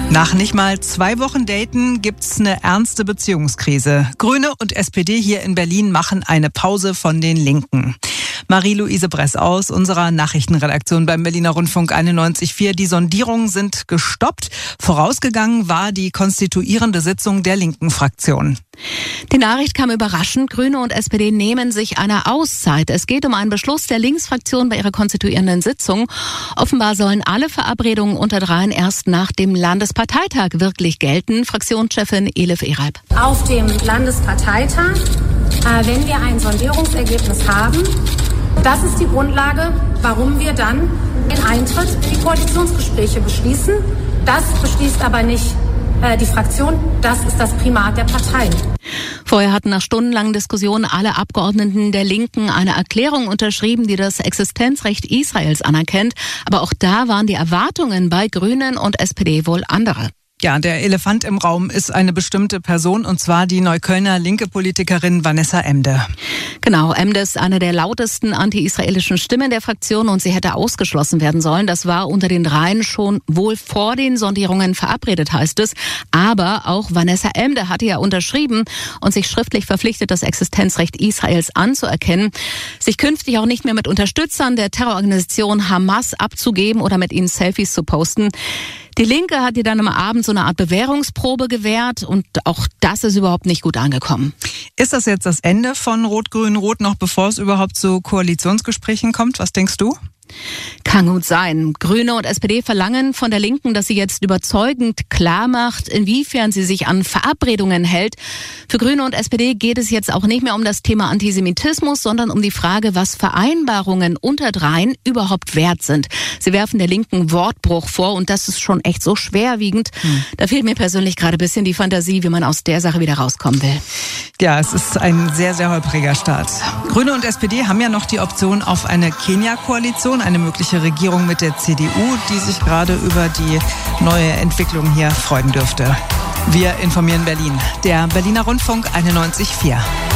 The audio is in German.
Nach nicht mal 2 Wochen Daten gibt's eine ernste Beziehungskrise. Grüne und SPD hier in Berlin machen eine Pause von den Linken. Marie-Louise Bress aus unserer Nachrichtenredaktion beim Berliner Rundfunk 91.4. Die Sondierungen sind gestoppt. Vorausgegangen war die konstituierende Sitzung der linken Fraktion. Die Nachricht kam überraschend. Grüne und SPD nehmen sich eine Auszeit. Es geht um einen Beschluss der Linksfraktion bei ihrer konstituierenden Sitzung. Offenbar sollen alle Verabredungen unter Dreien erst nach dem Landesparteitag wirklich gelten. Fraktionschefin Elif Ereib. Auf dem Landesparteitag, wenn wir ein Sondierungsergebnis haben, das ist die Grundlage, warum wir dann den Eintritt in die Koalitionsgespräche beschließen. Das beschließt aber nicht die Fraktion, das ist das Primat der Parteien. Vorher hatten nach stundenlangen Diskussionen alle Abgeordneten der Linken eine Erklärung unterschrieben, die das Existenzrecht Israels anerkennt. Aber auch da waren die Erwartungen bei Grünen und SPD wohl andere. Ja, der Elefant im Raum ist eine bestimmte Person, und zwar die Neuköllner linke Politikerin Vanessa Emde. Genau, Emde ist eine der lautesten anti-israelischen Stimmen der Fraktion und sie hätte ausgeschlossen werden sollen. Das war unter den Dreien schon wohl vor den Sondierungen verabredet, heißt es. Aber auch Vanessa Emde hatte ja unterschrieben und sich schriftlich verpflichtet, das Existenzrecht Israels anzuerkennen, sich künftig auch nicht mehr mit Unterstützern der Terrororganisation Hamas abzugeben oder mit ihnen Selfies zu posten. Die Linke hat ihr dann am Abend so eine Art Bewährungsprobe gewährt und auch das ist überhaupt nicht gut angekommen. Ist das jetzt das Ende von Rot-Grün-Rot, noch bevor es überhaupt zu Koalitionsgesprächen kommt? Was denkst du? Kann gut sein. Grüne und SPD verlangen von der Linken, dass sie jetzt überzeugend klar macht, inwiefern sie sich an Verabredungen hält. Für Grüne und SPD geht es jetzt auch nicht mehr um das Thema Antisemitismus, sondern um die Frage, was Vereinbarungen unter Dreien überhaupt wert sind. Sie werfen der Linken Wortbruch vor und das ist schon echt so schwerwiegend. Da fehlt mir persönlich gerade ein bisschen die Fantasie, wie man aus der Sache wieder rauskommen will. Ja, es ist ein sehr, sehr holpriger Start. Grüne und SPD haben ja noch die Option auf eine Kenia-Koalition, eine mögliche Regierung mit der CDU, die sich gerade über die neue Entwicklung hier freuen dürfte. Wir informieren Berlin. Der Berliner Rundfunk 91.4.